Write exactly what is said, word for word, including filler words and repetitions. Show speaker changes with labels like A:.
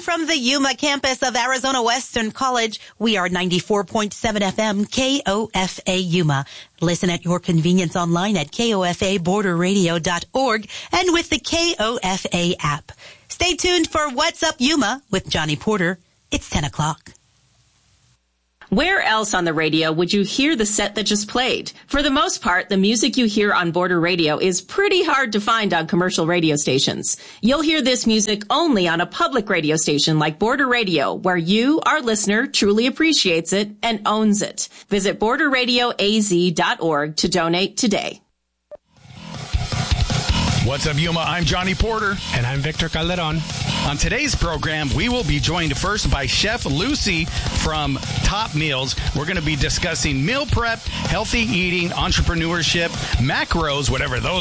A: from the Yuma campus of Arizona Western College, we are ninety-four point seven F M K O F A Yuma. Listen at your convenience online at K O F A border radio dot org and with the K O F A app. Stay tuned for What's Up Yuma with Johnny Porter. It's ten o'clock.
B: Where else on the radio would you hear the set that just played? For the most part, the music you hear on Border Radio is pretty hard to find on commercial radio stations. You'll hear this music only on a public radio station like Border Radio, where you, our listener, truly appreciates it and owns it. Visit border radio A Z dot org to donate today.
C: What's up, Yuma? I'm Johnny Porter.
D: And I'm Victor Calderon.
C: On today's program, we will be joined first by Chef Lucy from Top Meals. We're going to be discussing meal prep, healthy eating, entrepreneurship, macros, whatever those